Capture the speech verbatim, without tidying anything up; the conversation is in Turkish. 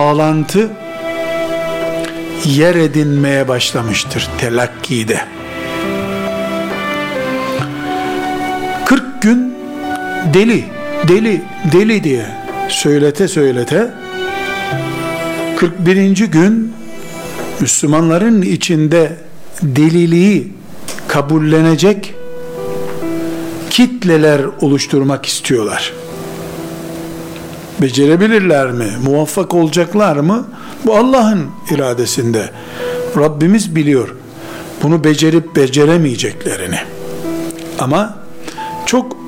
bağlantı yer edinmeye başlamıştır telakkide. kırk gün deli, deli, deli diye söylete söylete kırk birinci gün Müslümanların içinde deliliği kabullenecek kitleler oluşturmak istiyorlar. Becerebilirler mi? Muvaffak olacaklar mı? Bu Allah'ın iradesinde. Rabbimiz biliyor bunu becerip beceremeyeceklerini. Ama çok